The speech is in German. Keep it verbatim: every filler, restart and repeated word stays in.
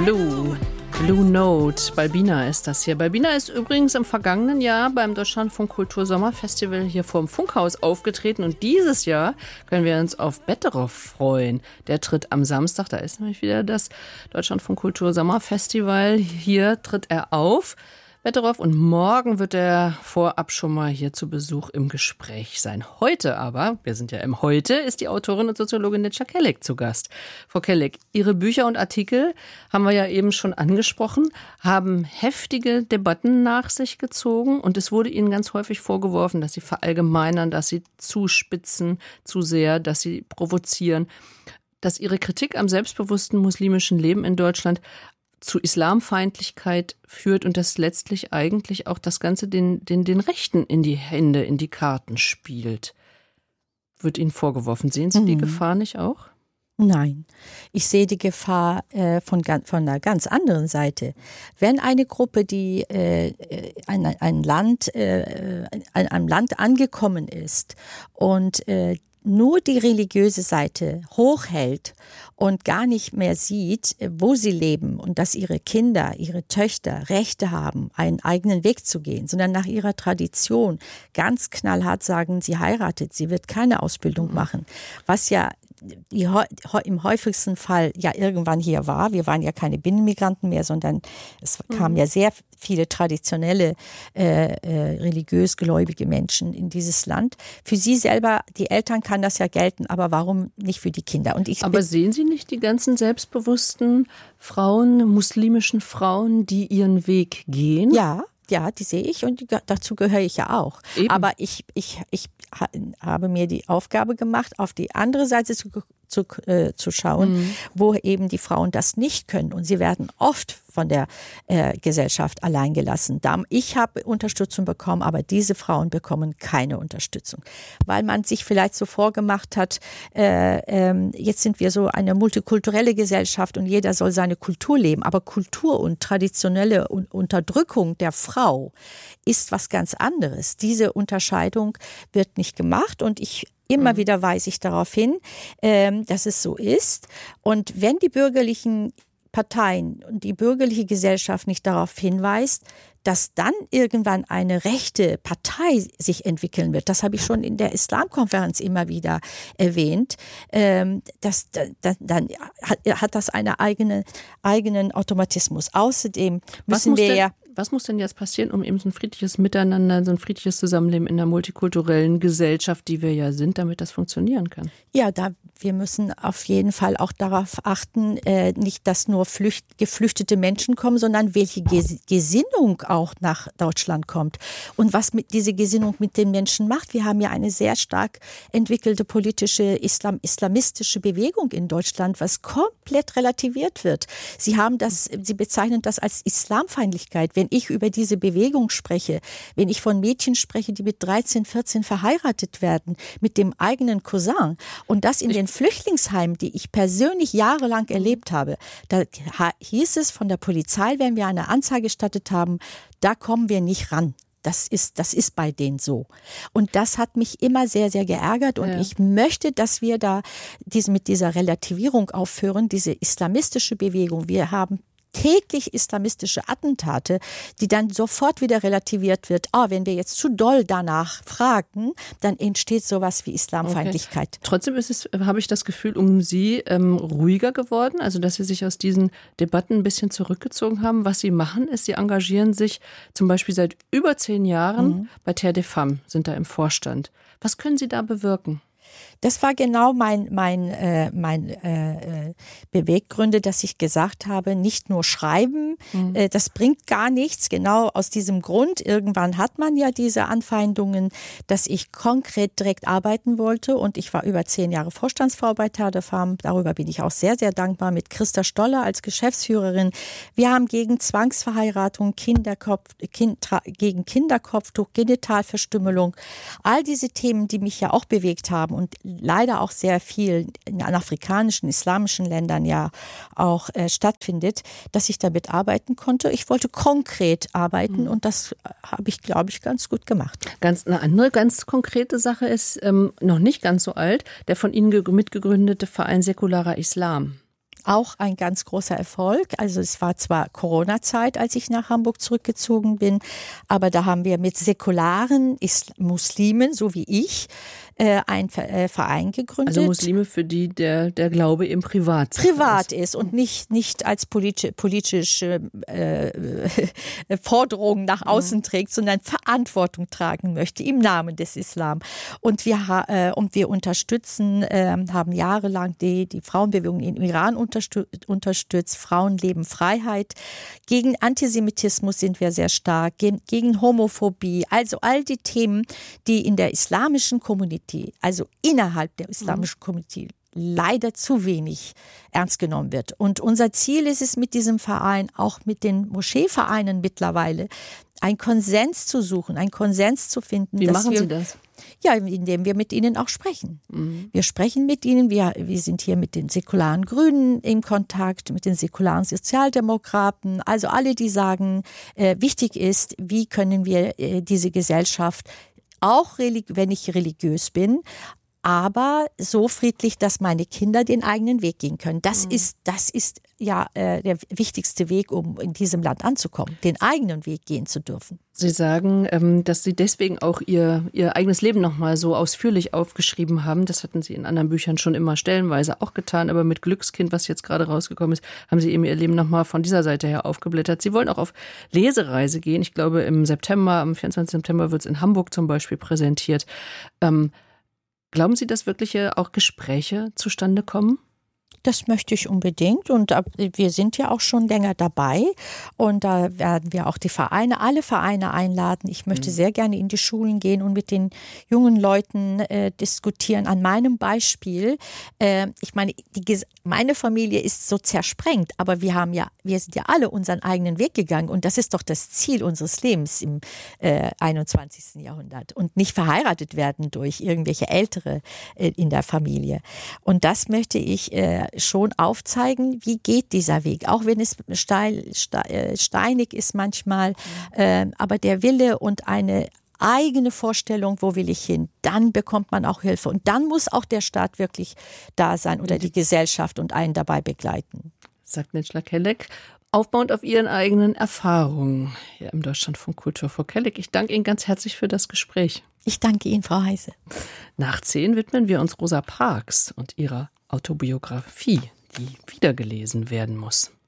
Blue. Blue Note, Balbina ist das hier. Balbina ist übrigens im vergangenen Jahr beim Deutschlandfunk Kultursommerfestival hier vor dem Funkhaus aufgetreten und dieses Jahr können wir uns auf Betteroff freuen. Der tritt am Samstag, da ist nämlich wieder das Deutschlandfunk Kultursommerfestival, hier tritt er auf. Betteroff, und morgen wird er vorab schon mal hier zu Besuch im Gespräch sein. Heute aber, wir sind ja im Heute, ist die Autorin und Soziologin Netscha Kelleg zu Gast. Frau Kelleg, Ihre Bücher und Artikel, haben wir ja eben schon angesprochen, haben heftige Debatten nach sich gezogen und es wurde Ihnen ganz häufig vorgeworfen, dass Sie verallgemeinern, dass Sie zuspitzen zu sehr, dass Sie provozieren, dass Ihre Kritik am selbstbewussten muslimischen Leben in Deutschland zu Islamfeindlichkeit führt und das letztlich eigentlich auch das Ganze den, den, den Rechten in die Hände, in die Karten spielt. Wird Ihnen vorgeworfen. Sehen Sie die mhm. Gefahr nicht auch? Nein, ich sehe die Gefahr äh, von, von einer ganz anderen Seite. Wenn eine Gruppe, die äh, ein, ein Land, äh, ein, einem Land angekommen ist und äh, nur die religiöse Seite hochhält und gar nicht mehr sieht, wo sie leben und dass ihre Kinder, ihre Töchter Rechte haben, einen eigenen Weg zu gehen, sondern nach ihrer Tradition ganz knallhart sagen, sie heiratet, sie wird keine Ausbildung machen, was ja Die, im häufigsten Fall ja irgendwann hier war. Wir waren ja keine Binnenmigranten mehr, sondern es kamen mhm. ja sehr viele traditionelle, äh, äh, religiös gläubige Menschen in dieses Land. Für sie selber, die Eltern kann das ja gelten, aber warum nicht für die Kinder? Und ich aber sehen Sie nicht die ganzen selbstbewussten Frauen, muslimischen Frauen, die ihren Weg gehen? Ja. Ja, die sehe ich und dazu gehöre ich ja auch. Eben. Aber ich, ich, ich habe mir die Aufgabe gemacht, auf die andere Seite zu, zu, äh, zu schauen, mhm. wo eben die Frauen das nicht können. Und sie werden oft von der äh, Gesellschaft allein gelassen. Ich habe Unterstützung bekommen, aber diese Frauen bekommen keine Unterstützung. Weil man sich vielleicht so vorgemacht hat, äh, äh, jetzt sind wir so eine multikulturelle Gesellschaft und jeder soll seine Kultur leben. Aber Kultur und traditionelle Unterdrückung der Frau ist was ganz anderes. Diese Unterscheidung wird nicht gemacht und ich Immer mhm. wieder weise ich darauf hin, ähm, dass es so ist. Und wenn die bürgerlichen Parteien und die bürgerliche Gesellschaft nicht darauf hinweist, dass dann irgendwann eine rechte Partei sich entwickeln wird. Das habe ich schon in der Islamkonferenz immer wieder erwähnt. Ähm, das, da, dann hat, hat das einen eigene, eigenen Automatismus. Außerdem müssen wir ja... Was muss denn jetzt passieren, um eben so ein friedliches Miteinander, so ein friedliches Zusammenleben in der multikulturellen Gesellschaft, die wir ja sind, damit das funktionieren kann? Ja, da wir müssen auf jeden Fall auch darauf achten, äh, nicht, dass nur Flücht, geflüchtete Menschen kommen, sondern welche Ges- Gesinnung auch nach Deutschland kommt und was mit diese Gesinnung mit den Menschen macht. Wir haben ja eine sehr stark entwickelte politische Islam, islamistische Bewegung in Deutschland, was komplett relativiert wird. Sie haben das, Sie bezeichnen das als Islamfeindlichkeit. Wenn ich über diese Bewegung spreche, wenn ich von Mädchen spreche, die mit dreizehn, vierzehn verheiratet werden, mit dem eigenen Cousin und das in den Flüchtlingsheimen, die ich persönlich jahrelang erlebt habe, da hieß es von der Polizei, wenn wir eine Anzeige gestattet haben, da kommen wir nicht ran. Das ist, das ist bei denen so. Und das hat mich immer sehr, sehr geärgert. Und ja. ich möchte, dass wir da diese, mit dieser Relativierung aufhören, diese islamistische Bewegung. Wir haben täglich islamistische Attentate, die dann sofort wieder relativiert wird. Ah, wenn wir jetzt zu doll danach fragen, dann entsteht sowas wie Islamfeindlichkeit. Okay. Trotzdem ist es, habe ich das Gefühl, um Sie ähm, ruhiger geworden, also dass Sie sich aus diesen Debatten ein bisschen zurückgezogen haben. Was Sie machen, ist, Sie engagieren sich zum Beispiel seit über zehn Jahren mhm. bei Terre des Femmes, sind da im Vorstand. Was können Sie da bewirken? Das war genau mein, mein, äh, mein äh, Beweggründe, dass ich gesagt habe, nicht nur schreiben, mhm. äh, das bringt gar nichts. Genau aus diesem Grund, irgendwann hat man ja diese Anfeindungen, dass ich konkret direkt arbeiten wollte. Und ich war über zehn Jahre Vorstandsfrau bei Terre des Femmes. Darüber bin ich auch sehr, sehr dankbar mit Christa Stoller als Geschäftsführerin. Wir haben gegen Zwangsverheiratung, Kinderkopf, kind, gegen Kinderkopftuch, Genitalverstümmelung, all diese Themen, die mich ja auch bewegt haben und leider auch sehr viel in afrikanischen, islamischen Ländern ja auch äh, stattfindet, dass ich damit arbeiten konnte. Ich wollte konkret arbeiten mhm. und das habe ich, glaube ich, ganz gut gemacht. Ganz eine andere, ganz konkrete Sache ist, ähm, noch nicht ganz so alt, der von Ihnen ge- mitgegründete Verein Säkularer Islam. Auch ein ganz großer Erfolg. Also es war zwar Corona-Zeit, als ich nach Hamburg zurückgezogen bin, aber da haben wir mit säkularen Muslimen, so wie ich, einen Verein gegründet. Also Muslime, für die der, der Glaube im Privat Privat ist, ist und nicht, nicht als politische, politische äh, Forderungen nach außen mhm. trägt, sondern Verantwortung tragen möchte im Namen des Islam. Und wir, äh, und wir unterstützen, äh, haben jahrelang die, die Frauenbewegung im Iran unterstützt, unterstützt. Frauen leben Freiheit. Gegen Antisemitismus sind wir sehr stark, gegen, gegen Homophobie. Also all die Themen, die in der islamischen Community, also innerhalb der islamischen Community, leider zu wenig ernst genommen wird. Und unser Ziel ist es mit diesem Verein, auch mit den Moscheevereinen mittlerweile, einen Konsens zu suchen, einen Konsens zu finden. Wie machen wir, Sie das? Ja, indem wir mit ihnen auch sprechen. Mhm. Wir sprechen mit ihnen, wir, wir sind hier mit den säkularen Grünen im Kontakt, mit den säkularen Sozialdemokraten, also alle, die sagen, äh, wichtig ist, wie können wir äh, diese Gesellschaft, auch wenn ich religiös bin, aber so friedlich, dass meine Kinder den eigenen Weg gehen können. Das mhm. ist, das ist ja äh, der wichtigste Weg, um in diesem Land anzukommen, den eigenen Weg gehen zu dürfen. Sie sagen, ähm, dass Sie deswegen auch Ihr, Ihr eigenes Leben nochmal so ausführlich aufgeschrieben haben. Das hatten Sie in anderen Büchern schon immer stellenweise auch getan. Aber mit Glückskind, was jetzt gerade rausgekommen ist, haben Sie eben Ihr Leben nochmal von dieser Seite her aufgeblättert. Sie wollen auch auf Lesereise gehen. Ich glaube, im September, am vierundzwanzigsten September wird es in Hamburg zum Beispiel präsentiert. Ähm, Glauben Sie, dass wirklich auch Gespräche zustande kommen? Das möchte ich unbedingt und wir sind ja auch schon länger dabei und da werden wir auch die Vereine, alle Vereine einladen. Ich möchte mhm. sehr gerne in die Schulen gehen und mit den jungen Leuten äh, diskutieren. An meinem Beispiel, äh, ich meine, die, meine Familie ist so zersprengt, aber wir haben ja, wir sind ja alle unseren eigenen Weg gegangen und das ist doch das Ziel unseres Lebens im äh, einundzwanzigsten Jahrhundert und nicht verheiratet werden durch irgendwelche Ältere äh, in der Familie. Und das möchte ich äh, schon aufzeigen, wie geht dieser Weg, auch wenn es steil, steinig ist manchmal, mhm. äh, aber der Wille und eine eigene Vorstellung, wo will ich hin, dann bekommt man auch Hilfe und dann muss auch der Staat wirklich da sein oder die Gesellschaft und einen dabei begleiten. Sagt Necla Kelek, aufbauend auf Ihren eigenen Erfahrungen hier im Deutschlandfunk Kultur Frau Kelek. Ich danke Ihnen ganz herzlich für das Gespräch. Ich danke Ihnen, Frau Heise. Nach zehn widmen wir uns Rosa Parks und ihrer Autobiografie, die wiedergelesen werden muss.